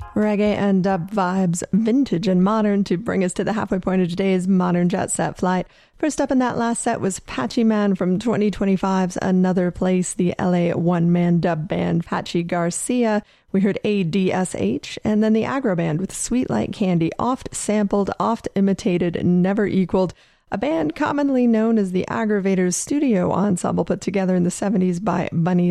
Reggae and dub vibes, vintage and modern, to bring us to the halfway point of today's Modern Jet Set flight. First up in that last set was Patchy Man from 2025's Another Place, the LA one-man dub band Patchy Garcia. We heard ADSH, and then the Aggro Band with Sweet Like Candy, oft sampled, oft imitated, never equaled. A band commonly known as the Aggravators studio ensemble put together in the 70s by Bunny